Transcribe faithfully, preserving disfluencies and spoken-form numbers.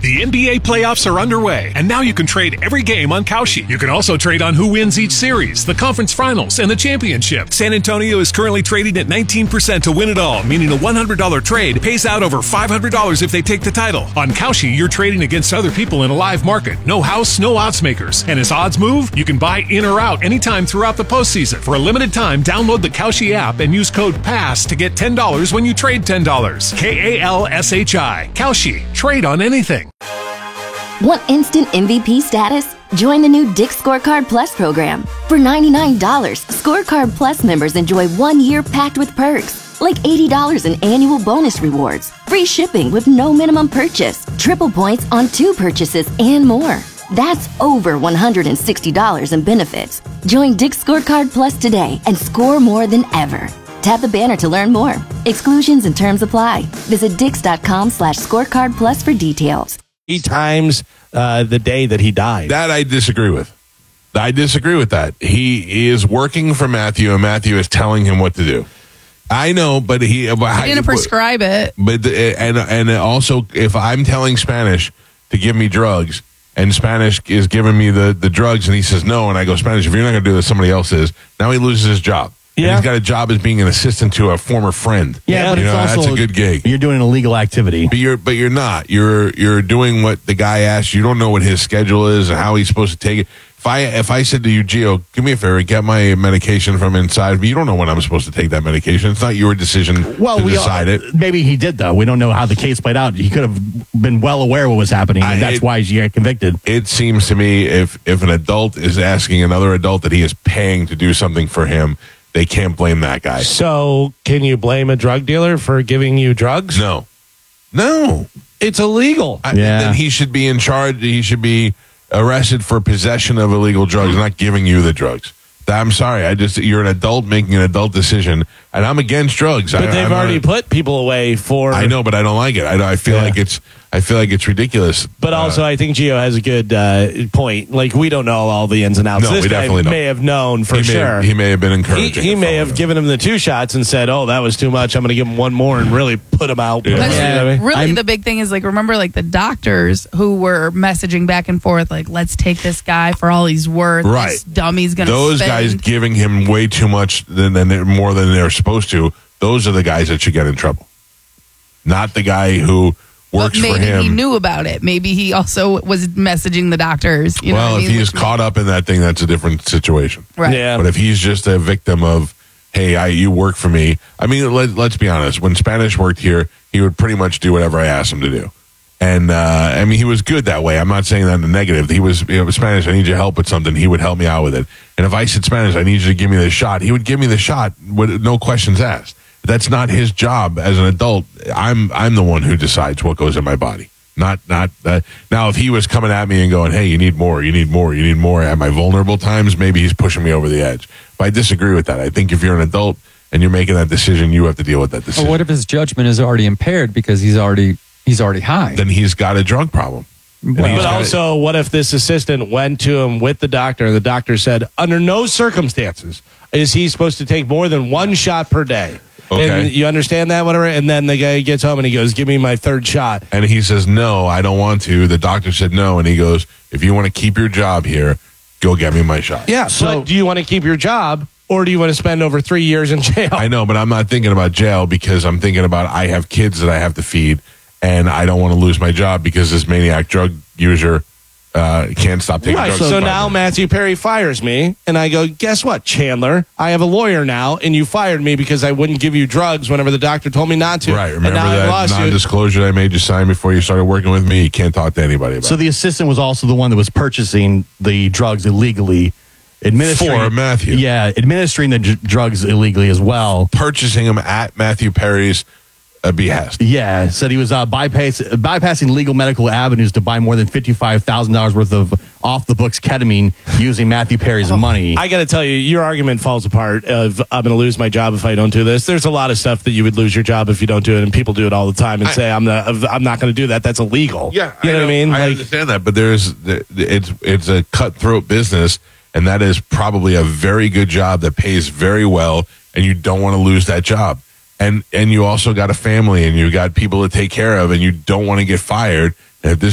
The N B A playoffs are underway, and now you can trade every game on Kalshi. You can also trade on who wins each series, the conference finals, and the championship. San Antonio is currently trading at nineteen percent to win it all, meaning a one hundred dollars trade pays out over five hundred dollars if they take the title. On Kalshi, you're trading against other people in a live market. No house, no odds makers. And as odds move, you can buy in or out anytime throughout the postseason. For a limited time, download the Kalshi app and use code PASS to get ten dollars when you trade ten dollars. K A L S H I. Kalshi. Trade on anything. Want instant M V P status? Join the new Dick's Scorecard Plus program. For ninety-nine dollars, Scorecard Plus members enjoy one year packed with perks, like eighty dollars in annual bonus rewards, free shipping with no minimum purchase, triple points on two purchases, and more. That's over one hundred sixty dollars in benefits. Join Dick's Scorecard Plus today and score more than ever. Tap the banner to learn more. Exclusions and terms apply. Visit dix.com slash scorecard plus for details. Three times uh, the day that he died. That I disagree with. I disagree with that. He is working for Matthew, and Matthew is telling him what to do. I know, but he... He didn't prescribe it. But and and also, if I'm telling Spanish to give me drugs, and Spanish is giving me the, the drugs, and he says no, and I go, Spanish, if you're not going to do this, somebody else is. Now he loses his job. Yeah. And he's got a job as being an assistant to a former friend. Yeah, but you it's know, also that's a good gig. You're doing an illegal activity. But you're but you're not. You're you're doing what the guy asked. You don't know what his schedule is and how he's supposed to take it. If I if I said to you, Gio, give me a favor, get my medication from inside, but you don't know when I'm supposed to take that medication. It's not your decision well, to we decide all, it. Maybe he did, though. We don't know how the case played out. He could have been well aware what was happening, and I, that's it, why he got convicted. It seems to me if if an adult is asking another adult that he is paying to do something for him, they can't blame that guy. So, can you blame a drug dealer for giving you drugs? No. No. It's illegal. I, yeah. Then he should be in charge. He should be arrested for possession of illegal drugs, not giving you the drugs. I'm sorry. I just you're an adult making an adult decision, and I'm against drugs. But I, they've I'm already not, put people away for. I know, but I don't like it. I, I feel Yeah. like it's. I feel like it's ridiculous. But also, uh, I think Gio has a good uh, point. Like, we don't know all the ins and outs. No, this we guy definitely don't. may have known for he sure. May, he may have been He, encouraging. he may have given him the two shots and said, "Oh, that was too much. I'm going to give him one more and really put him out." Yeah. But You know what I mean? really, I'm- the big thing is, like, remember, like, the doctors who were messaging back and forth, like, let's take this guy for all he's worth. Right. This dummy's going to Those spend. guys giving him way too much than, than they're, more than they're supposed to. Those are the guys that should get in trouble. Not the guy who works but for maybe him. he knew about it. Maybe he also was messaging the doctors. You know well, what I if mean? he's Which- caught up in that thing, that's a different situation. right. Yeah. But if he's just a victim of, hey, I, you work for me. I mean, let, let's be honest. When Spanish worked here, he would pretty much do whatever I asked him to do. And, uh, I mean, he was good that way. I'm not saying that in the negative. He was, you know, Spanish, I need your help with something. He would help me out with it. And if I said, Spanish, I need you to give me the shot, he would give me the shot with no questions asked. That's not his job as an adult. I'm I'm the one who decides what goes in my body. Not not uh, now. If he was coming at me and going, "Hey, you need more, you need more, you need more," at my vulnerable times, maybe he's pushing me over the edge. But I disagree with that. I think if you're an adult and you're making that decision, you have to deal with that decision. Or what if his judgment is already impaired because he's already he's already high? Then he's got a drug problem. And Well, he's But got- also, what if this assistant went to him with the doctor and the doctor said, under no circumstances is he supposed to take more than one shot per day? Okay. And you understand that, whatever? And then the guy gets home and he goes, give me my third shot. and he says, "No, I don't want to." The doctor said no, and he goes, "If you want to keep your job here, go get me my shot." Yeah. So- But do you want to keep your job or do you want to spend over three years in jail? I know, but I'm not thinking about jail because I'm thinking about I have kids that I have to feed, and I don't want to lose my job because this maniac drug user uh, can't stop taking Right. drugs. So by now me. Matthew Perry fires me, and I go, guess what, Chandler? I have a lawyer now, and you fired me because I wouldn't give you drugs whenever the doctor told me not to. Right, and remember now I that lost you. non-disclosure that I made you sign before you started working with me? You can't talk to anybody about So it. the assistant was also the one that was purchasing the drugs illegally, administering For Matthew. Yeah, administering the dr- drugs illegally as well. Purchasing them at Matthew Perry's uh, behest. Yeah, said he was uh, bypass, bypassing legal medical avenues to buy more than fifty-five thousand dollars worth of off-the-books ketamine using Matthew Perry's money. I got to tell you, your argument falls apart of I'm going to lose my job if I don't do this. There's a lot of stuff that you would lose your job if you don't do it, and people do it all the time and I- say I'm not, I'm not going to do that. That's illegal. Yeah, you know, what I mean. I Like, understand that, but there's it's it's a cutthroat business, and that is probably a very good job that pays very well, and you don't want to lose that job. And and you also got a family, and you got people to take care of, and you don't want to get fired. And if this